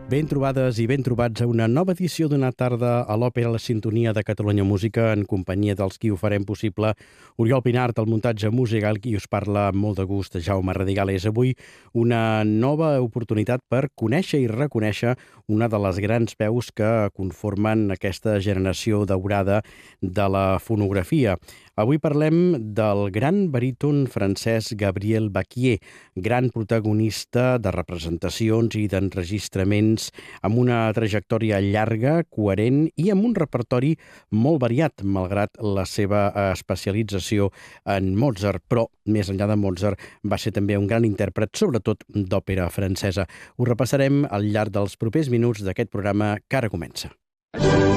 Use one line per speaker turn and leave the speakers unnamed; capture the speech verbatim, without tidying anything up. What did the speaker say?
Ben trobades i ben trobats a una nova edició d'Una tarda a l'Òpera, la sintonia de Catalunya Música, en companyia dels qui ho farem possible. Oriol Pinart, el muntatge musical, qui us parla amb molt de gust, Jaume Radigales. Avui una nova oportunitat per conèixer i reconèixer una de les grans veus que conformen aquesta generació daurada de la fonografia. Avui parlem del gran baríton francès Gabriel Bacquier, gran protagonista de representacions i d'enregistraments amb una trajectòria llarga, coherent i amb un repertori molt variat, malgrat la seva especialització en Mozart. Però, més enllà de Mozart, va ser també un gran intèrpret, sobretot d'òpera francesa. Ho repassarem al llarg dels propers minuts d'aquest programa que ara comença.